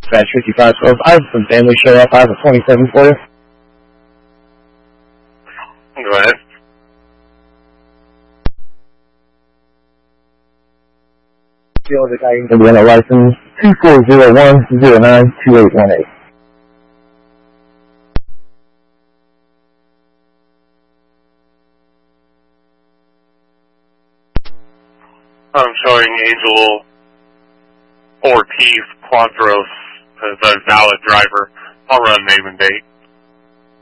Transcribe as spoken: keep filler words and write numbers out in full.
Dispatch fifty-five twelve. I have some family show up. I have a twenty-seven for you. Go ahead. The guy Indiana license two four zero one zero nine two eight one eight. I'm showing Angel Ortiz Quadros as a valid driver. I'll run name and date.